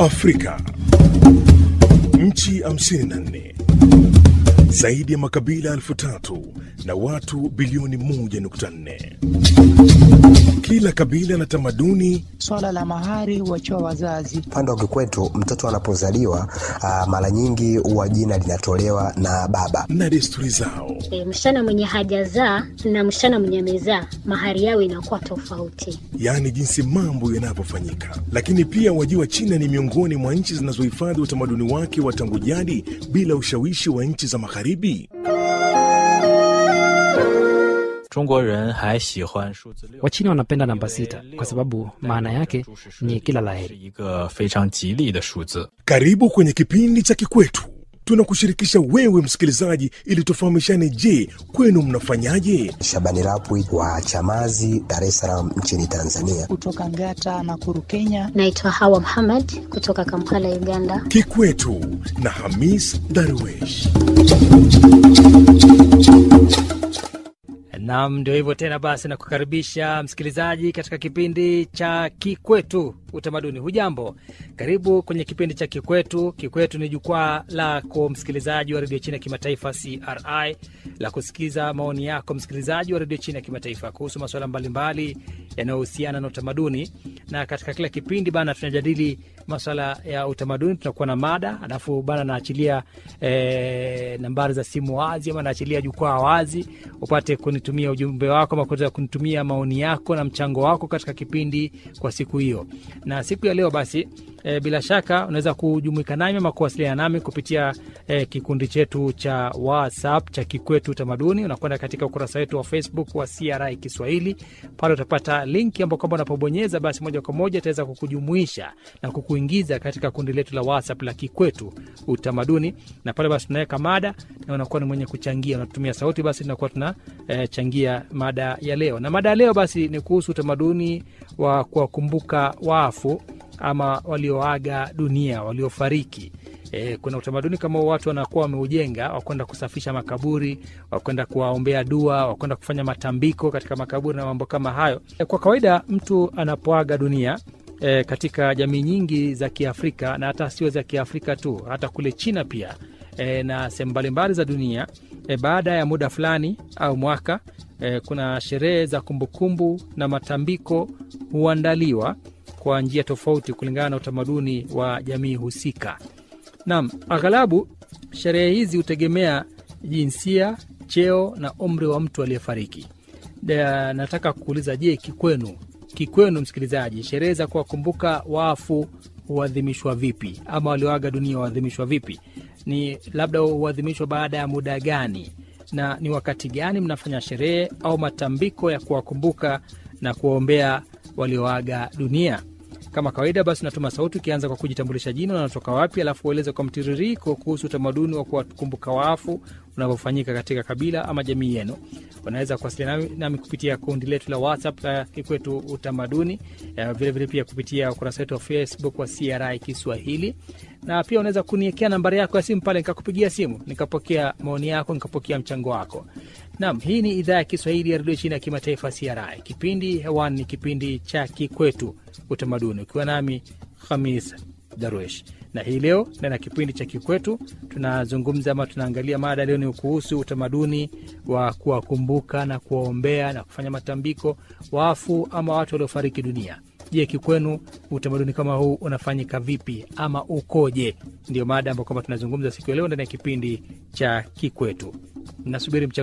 Afrika. Nchi 54, zaidi ya makabila 3,000 na watu bilioni 1.4. Kila kabila na tamaduni. Swala la mahari huachiwa wazazi. Upande wa kwetu mtoto anapozaliwa mara nyingi huwa jina linatolewa na baba na desturi zao. Msichana mwenye hajazaa na msichana mwenye amezaa mahari yao inakuwa tofauti. Yaani jinsi mambo yanavyofanyika. Lakini pia wajua, China ni miongoni mwa nchi zinazohifadhi utamaduni wake wa tangu jadi bila ushawishi wa nchi za magharibi. Wachina wanapenda namba 6 kwa sababu maana yake ni kila laheri. Karibu kwenye kipindi cha Kikwetu. Tunakushirikisha wewe msikilizaji ili tufahamishane. Je, kwenu mnafanyaje? Shabani Rapwi wa Chamazi, Dar es Salaam nchini Tanzania. Kutoka Ngata na Kuru, Kenya. Naitwa Hawa Muhammad kutoka Kampala, Uganda. Kikwetu na Hamis Darwesh. Naam, ndio hivyo tena basi, na kukaribisha msikilizaji katika kipindi cha Kikwetu Utamaduni. Hujambo? Karibu kwenye kipindi cha Kikwetu. Kikwetu ni jukwaa lako msikilizaji wa Radio China Kimataifa CRI la kusikiza maoni yako msikilizaji wa Radio China Kimataifa kuhusu masuala mbalimbali yanayohusiana na utamaduni. Na katika kila kipindi bana tunajadili masuala ya utamaduni, tunakuwa na mada, alafu bana naachilia nambari za simu wazi ama naachilia jukwaa wazi upate kunitumia ujumbe wako ama kuweza kunitumia maoni yako na mchango wako katika kipindi kwa siku hiyo. Na siku ya leo basi bila shaka unaweza kujumuika nami ama kuwasiliana nami kupitia kikundi chetu cha WhatsApp cha Kikwetu Utamaduni. Unakwenda katika ukurasa wetu wa Facebook wa CRI Kiswahili. Pale utapata linki ambapo kwamba unapobonyeza basi moja kwa moja itaweza kukujumuisha na kukuingiza katika kundi letu la WhatsApp la Kikwetu Utamaduni. Na pale basi tunaweka mada na unakuwa ni mwenye kuchangia, unatumia sauti, basi tunakuwa tunachangia mada ya leo. Na mada ya leo basi ni kuhusu utamaduni wa kuwakumbuka wafu ama walioaga dunia, waliofariki. Kuna utamaduni kama watu wanakuwa wameujenga, wakwenda kusafisha makaburi, wakwenda kuwaombea dua, wakwenda kufanya matambiko katika makaburi na mambo kama hayo. Kwa kawaida mtu anapoaga dunia katika jamii nyingi za Kiafrika, na hata sio za Kiafrika tu, hata kule China pia na sehemu mbalimbali za dunia, baada ya muda fulani au mwaka kuna sherehe za kumbukumbu na matambiko huandaliwa kwa njia tofauti kulingana na utamaduni wa jamii husika. Naam, aghalabu sherehe hizi hutegemea jinsia, cheo na umri wa mtu aliyefariki. Nataka kuuliza, je, kikwenu msikilizaji, sherehe za kuwakumbuka wafu huadhimishwa vipi ama walioaga dunia huadhimishwa vipi? Ni labda huadhimishwa baada ya muda gani? Na ni wakati gani mnafanya sherehe au matambiko ya kuwakumbuka na kuwaombea walioaga dunia? Kama kawaida basi natuma sauti ukianza kwa kujitambulisha jina, unatoka wapi, alafu ueleze kwa mtiririko kuhusu utamaduni wa kuwakumbuka wafu unavyofanyika katika kabila ama jamii yenu. Unaweza kuwasiliana nami kupitia kundi letu la WhatsApp la Kikwetu Utamaduni, vile vile pia kupitia ukurasa wetu wa Facebook wa CRI Kiswahili. Na pia unaweza kuniekea nambari yako ya simu pale, nikakupigia simu, nikapokea maoni yako, nikapokea mchango wako. Naam, hii ni idhaa ya Kiswahili ya Radio China Kimataifa CRI. Kipindi hewani ni kipindi cha Kikwetu Utamaduni, ukiwa nami Hamis Darwesh. Na hii leo na kipindi cha Kikwetu tunazungumza ama tunaangalia mada leo ni kuhusu utamaduni wa kuwakumbuka na kuwaombea na kufanya matambiko wafu ama watu waliofariki dunia. Je, kikwenu utamaduni kama huu unafanyika vipi ama ukoje? Ndio mada ambayo kama tunazungumza siku ya leo ndani ya kipindi cha Kikwetu. Nasubiri